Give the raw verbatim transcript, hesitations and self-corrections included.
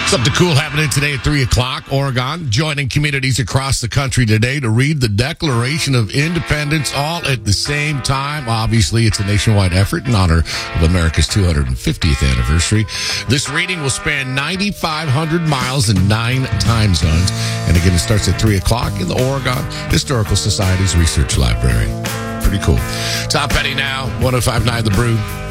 Something cool happening today at three o'clock. Oregon joining communities across the country today to read the Declaration of Independence all at the same time. Obviously, it's a nationwide effort in honor of America's two hundred fiftieth anniversary. This reading will span nine thousand five hundred miles in nine time zones. And again, it starts at three o'clock in the Oregon Historical Society's Research Library. Pretty cool. Tom Petty now, one oh five point nine The Brew.